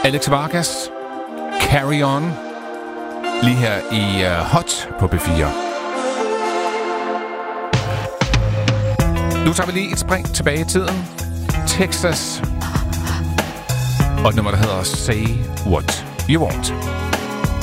Alex Vargas, Carry On, lige her i Hot på P4. Nu tager vi lige et spring tilbage i tiden. Texas. Og et nummer, der hedder Say What You Want.